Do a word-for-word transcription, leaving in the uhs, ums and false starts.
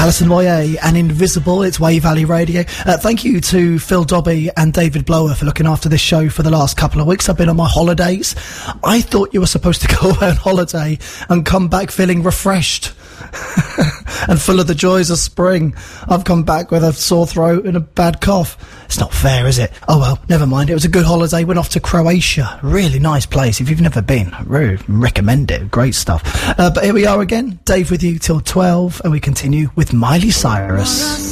Alison Moyet and Invisible. It's Wave Valley Radio. Uh, thank you to Phil Dobby and David Blower for looking after this show for the last couple of weeks. I've been on my holidays. I thought you were supposed to go away on holiday and come back feeling refreshed and full of the joys of spring. I've come back with a sore throat and a bad cough. It's not fair, is it? Oh well, never mind. It was a good holiday. Went off to Croatia. Really nice place. If you've never been, I really recommend it. Great stuff. Uh, but here we are again. Dave with you till twelve, and we continue with Miley Cyrus.